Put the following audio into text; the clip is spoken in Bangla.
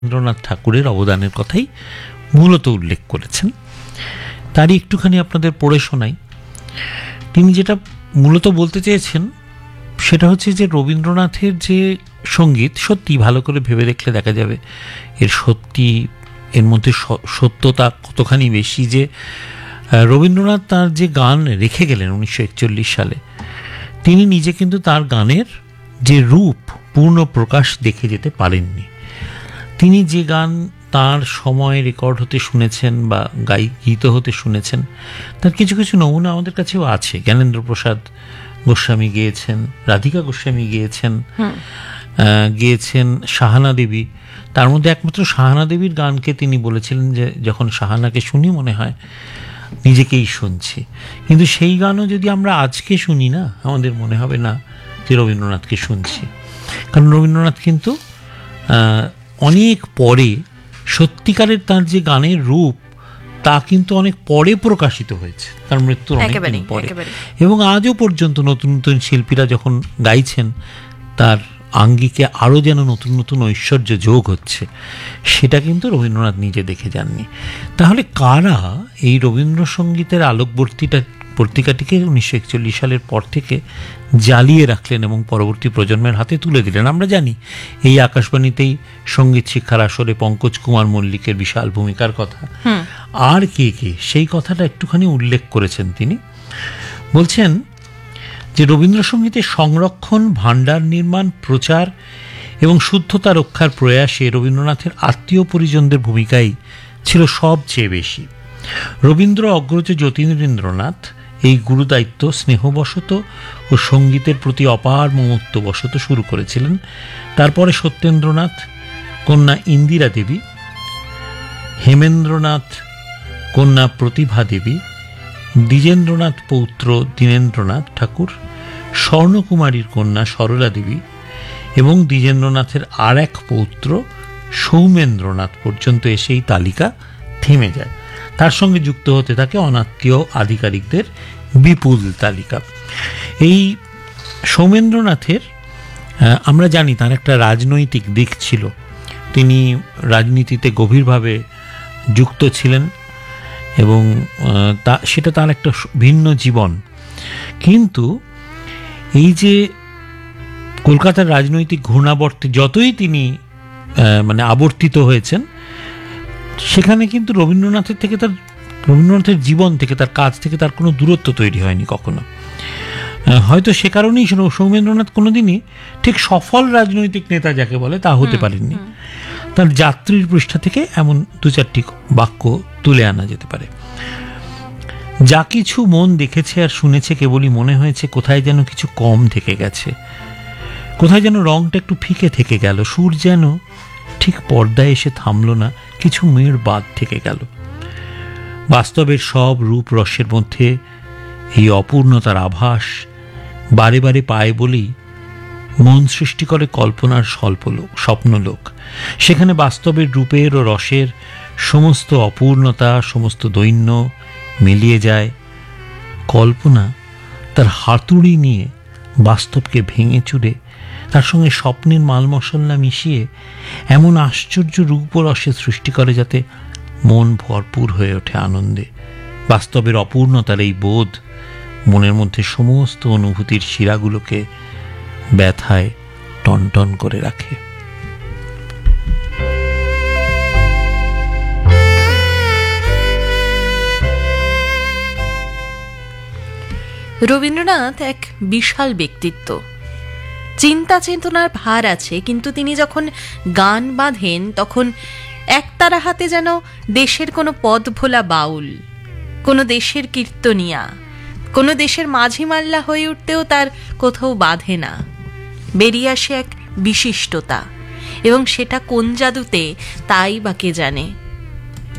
রবীন্দ্রনাথ ঠাকুরের অবদানের কথাই মূলত উল্লেখ করেছেন। তারই একটুখানি আপনাদের পড়ে শোনাই। তিনি যেটা মূলত বলতে চেয়েছেন সেটা হচ্ছে যে রবীন্দ্রনাথের যে সঙ্গীত, সত্যি ভালো করে ভেবে দেখলে দেখা যাবে এর মধ্যে সত্যতা কতখানি বেশি। যে রবীন্দ্রনাথ তার যে গান রেখে গেলেন 1941 সালে, তিনি নিজে কিন্তু তার গানের যে রূপ পূর্ণ প্রকাশ দেখে যেতে পারেননি। তিনি যে গান তার সময় রেকর্ড হতে শুনেছেন বা গীত হতে শুনেছেন, তার কিছু কিছু নমুনা আমাদের কাছেও আছে। জ্ঞানেন্দ্র প্রসাদ গোস্বামী গেয়েছেন, রাধিকা গোস্বামী গেয়েছেন শাহানা দেবী। তার মধ্যে একমাত্র শাহানা দেবীর গানকে তিনি বলেছিলেন যে যখন শাহানাকে শুনি মনে হয় নিজেকেই শুনছি। কিন্তু সেই গানও যদি আমরা আজকে শুনি না, আমাদের মনে হবে না যে রবীন্দ্রনাথকে শুনছি। কারণ রবীন্দ্রনাথ কিন্তু অনেক পরে, সত্যিকারের তার যে গানের রূপ তা কিন্তু অনেক পরে প্রকাশিত হয়েছে, তার মৃত্যুর অনেকদিন পরে। এবং আজও পর্যন্ত নতুন নতুন শিল্পীরা যখন গাইছেন, তার আঙ্গিকে আরও যেন নতুন নতুন ঐশ্বর্য যোগ হচ্ছে, সেটা কিন্তু রবীন্দ্রনাথ নিজে দেখে যাননি। তাহলে কারা এই রবীন্দ্রসঙ্গীতের আলোকবর্তিকাটিকে 1941 সালের পর থেকে জ্বালিয়ে রাখলেন এবং পরবর্তী প্রজন্মের হাতে তুলে দিলেন? আমরা জানি এই আকাশবাণীতেই সঙ্গীত শিক্ষার আসরে পঙ্কজ কুমার মল্লিকের বিশাল ভূমিকার কথা। আর কে সেই কথাটা একটুখানি উল্লেখ করেছেন তিনি। বলছেন যে রবীন্দ্রসঙ্গীতের সংরক্ষণ, ভাণ্ডার নির্মাণ, প্রচার এবং শুদ্ধতা রক্ষার প্রয়াসে রবীন্দ্রনাথের আত্মীয় পরিজনদের ভূমিকাই ছিল সবচেয়ে বেশি। রবীন্দ্র অগ্রজ যতীন্দ্রনাথ এই গুরুদায়িত্ব স্নেহবশত ও সঙ্গীতের প্রতি অপার মমত্ববশত শুরু করেছিলেন। তারপরে সত্যেন্দ্রনাথ, কন্যা ইন্দিরা দেবী, হেমেন্দ্রনাথ, কন্যা প্রতিভা দেবী, দ্বিজেন্দ্রনাথ পৌত্র দীনেন্দ্রনাথ ঠাকুর, স্বর্ণকুমারীর কন্যা সরলা দেবী এবং দ্বিজেন্দ্রনাথের আর এক পৌত্র সৌমেন্দ্রনাথ পর্যন্ত এসে এই তালিকা থেমে যায়। তার সঙ্গে যুক্ত হতে থাকে অনাত্মীয় আধিকারিকদের বিপুল তালিকা। এই সৌমেন্দ্রনাথের আমরা জানি তার একটা রাজনৈতিক দিক ছিল, তিনি রাজনীতিতে গভীরভাবে যুক্ত ছিলেন এবং সেটা তার একটা ভিন্ন জীবন। কিন্তু এই যে কলকাতার রাজনৈতিক ঘূর্ণাবর্তে যতই তিনি আবর্তিত হয়েছেন, সেখানে কিন্তু রবীন্দ্রনাথের জীবন থেকে, তার কাজ থেকে তার কোনো দূরত্ব তৈরি হয়নি কখনো। হয়তো সে কারণেই সৌমেন্দ্রনাথ কোনোদিনই ঠিক সফল রাজনৈতিক নেতা যাকে বলে তা হতে পারেননি। তার যাত্রীর পৃষ্ঠা থেকে এমন দু চারটি বাক্য তুলে আনা যেতে পারে। যা কিছু মন দেখেছে আর শুনেছে, কেবলই মনে হয়েছে কোথায় যেন কিছু কম থেকে গেছে, কোথায় যেন রংটা একটু ফিকে থেকে গেল, সুর যেন ঠিক পর্দায় এসে থামল না, কিছু মেয়ের বাদ থেকে গেল। বাস্তবের সব রূপ রসের মধ্যে এই অপূর্ণতার আভাস বারে বারে পায় বলেই মন সৃষ্টি করে কল্পনার স্বপ্নলোক। সেখানে বাস্তবের রূপের ও রসের সমস্ত অপূর্ণতা, সমস্ত দৈন্য মিলিয়ে যায়। কল্পনা তার হাতুড়ি নিয়ে বাস্তবকে ভেঙে চুরে তার সঙ্গে স্বপ্নের মাল মশলা মিশিয়ে এমন আশ্চর্য রূপ ও রসের সৃষ্টি করে যাতে মন ভরপুর হয়ে ওঠে আনন্দে। বাস্তবের অপূর্ণতার এই বোধ মনের মধ্যে সমস্ত অনুভূতির শিরাগুলোকে ব্যথায় টনটন করে রাখে। রবীন্দ্রনাথ এক বিশাল ব্যক্তিত্ব, চিন্তা চেতনার ভার আছে, কিন্তু তিনি যখন গান বাঁধেন তখন একতারা হাতে যেন দেশের কোনো পদ ভোলা বাউল, কোনো দেশের কীর্তনিয়া, কোনো দেশের মাঝি মাল্লা হয়ে উঠতেও তার কোথাও বাঁধে না। বেরিয়ে আসে এক বিশিষ্টতা, এবং সেটা কোন জাদুতে তাই বা কে জানে।